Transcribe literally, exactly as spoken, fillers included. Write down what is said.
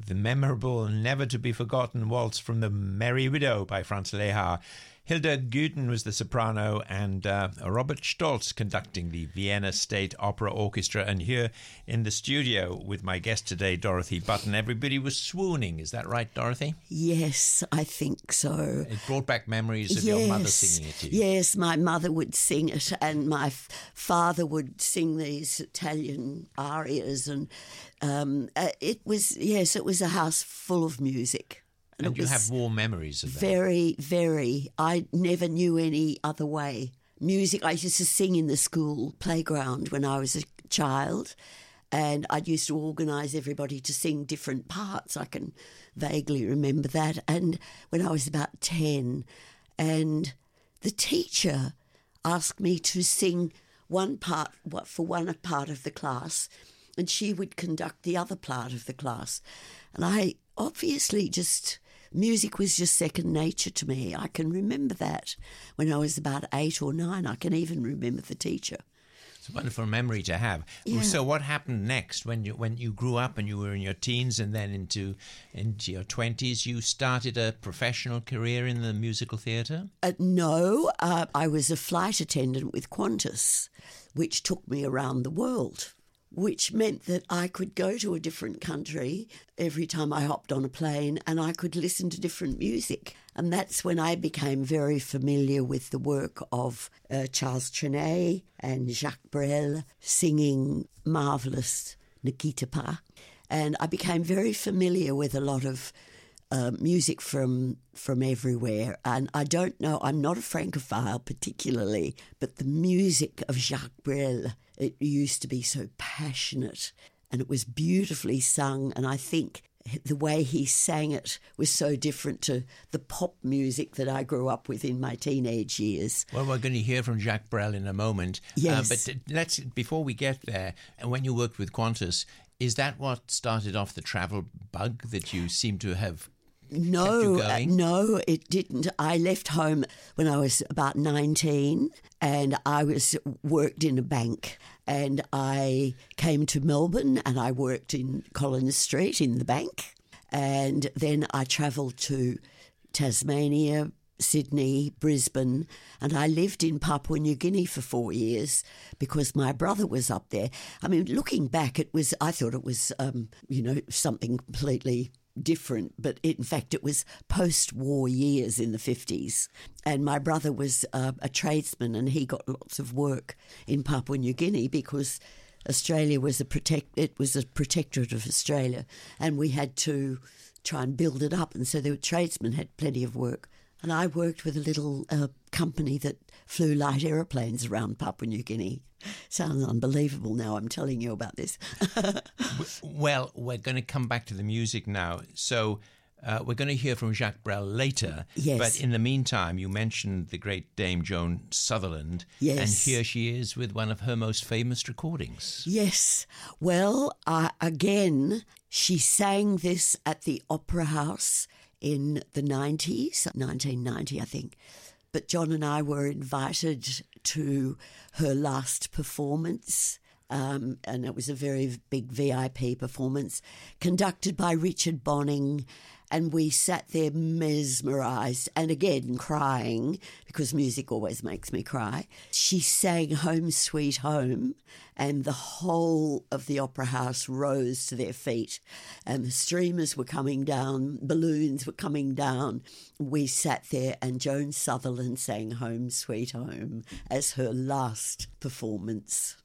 the memorable, never-to-be-forgotten waltz from The Merry Widow by Franz Lehár. Hilda Guten was the soprano, and uh, Robert Stolz conducting the Vienna State Opera Orchestra. And here in the studio with my guest today, Dorothy Button, everybody was swooning. Is that right, Dorothy? Yes, I think so. It brought back memories of yes, your mother singing it to you. Yes, my mother would sing it, and my f- father would sing these Italian arias, and um, uh, it was, yes, it was a house full of music. And, and you have warm memories of that. Very, very. I never knew any other way. Music, I used to sing in the school playground when I was a child, and I used to organise everybody to sing different parts. I can vaguely remember that. And when I was about ten, and the teacher asked me to sing one part what for one part of the class, and she would conduct the other part of the class. And I obviously just... Music was just second nature to me. I can remember that when I was about eight or nine. I can even remember the teacher. It's a wonderful memory to have. Yeah. So what happened next when you when you grew up and you were in your teens and then into into your twenties? You started a professional career in the musical theatre? Uh, no, uh, I was a flight attendant with Qantas, which took me around the world, which meant that I could go to a different country every time I hopped on a plane, and I could listen to different music. And that's when I became very familiar with the work of uh, Charles Trenet and Jacques Brel singing marvellous Nikita Pa. And I became very familiar with a lot of uh, music from from everywhere. And I don't know, I'm not a Francophile particularly, but the music of Jacques Brel, it used to be so passionate, and it was beautifully sung, and I think the way he sang it was so different to the pop music that I grew up with in my teenage years. Well, we're going to hear from Jacques Brel in a moment. Yes. Uh, but let's, before we get there, and when you worked with Qantas, is that what started off the travel bug that you seem to have No, uh, no, it didn't. I left home when I was about nineteen, and I was worked in a bank, and I came to Melbourne and I worked in Collins Street in the bank, and then I travelled to Tasmania, Sydney, Brisbane, and I lived in Papua New Guinea for four years because my brother was up there. I mean, looking back, it was, I thought it was, um, you know, something completely different, but it, in fact it was post-war years in the fifties, and my brother was uh, a tradesman, and he got lots of work in Papua New Guinea because Australia was a protect it was a protectorate of Australia, and we had to try and build it up, and so the tradesmen had plenty of work. And I worked with a little uh, company that flew light aeroplanes around Papua New Guinea. Sounds unbelievable now I'm telling you about this. Well, we're going to come back to the music now. So uh, we're going to hear from Jacques Brel later. Yes. But in the meantime, you mentioned the great Dame Joan Sutherland. Yes. And here she is with one of her most famous recordings. Yes. Well, uh, again, she sang this at the Opera House in the nineties, nineteen ninety, I think. But John and I were invited to her last performance, um, and it was a very big V I P performance conducted by Richard Bonning, and we sat there mesmerised and again crying, because music always makes me cry. She sang Home Sweet Home, and the whole of the Opera House rose to their feet, and the streamers were coming down, balloons were coming down. We sat there, and Joan Sutherland sang Home Sweet Home as her last performance.